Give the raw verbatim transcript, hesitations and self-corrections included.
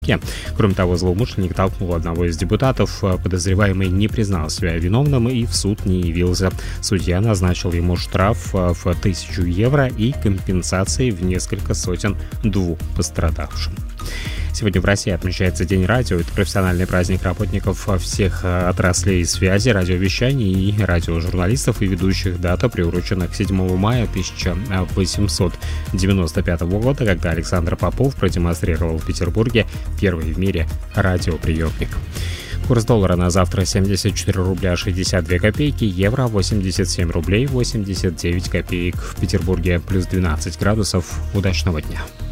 Кроме того, злоумышленник толкнул одного из депутатов. Подозреваемый не признал себя виновным и в суд не явился. Судья назначил ему штраф в тысячу евро и компенсации в несколько сотен двух пострадавшим. Сегодня в России отмечается День радио. Это профессиональный праздник работников всех отраслей связи, радиовещания и радиожурналистов и ведущих. Дата приурочена к седьмому мая тысяча восемьсот девяносто пятого года, когда Александр Попов продемонстрировал в Петербурге первый в мире радиоприемник. Курс доллара на завтра семьдесят четыре рубля шестьдесят две копейки, евро восемьдесят семь рублей восемьдесят девять копеек. В Петербурге плюс двенадцать градусов. Удачного дня.